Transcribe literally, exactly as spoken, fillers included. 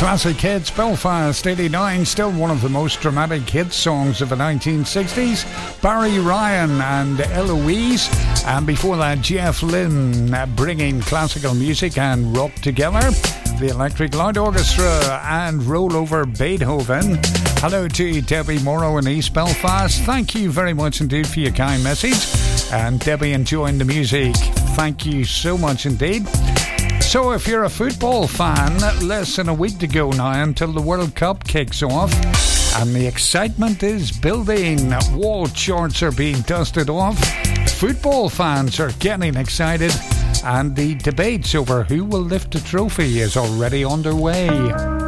Classic hits, Belfast eighty-nine, still one of the most dramatic hit songs of the nineteen sixties. Barry Ryan and Eloise, and before that Jeff Lynne, bringing classical music and rock together. The Electric Light Orchestra and Rollover Beethoven. Hello to Debbie Morrow in East Belfast. Thank you very much indeed for your kind message. And Debbie enjoying the music. Thank you so much indeed. So if you're a football fan, less than a week to go now until the World Cup kicks off. And the excitement is building. Wall charts are being dusted off. Football fans are getting excited. And the debates over who will lift the trophy is already underway.